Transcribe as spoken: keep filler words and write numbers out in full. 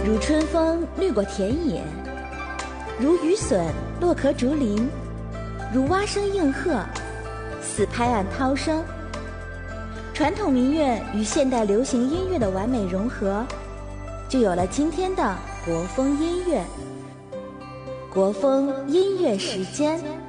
如春风掠过田野，如雨笋落壳竹林，如蛙声应和，似拍岸涛声。传统民乐与现代流行音乐的完美融合，就有了今天的国风音乐。国风音乐时间。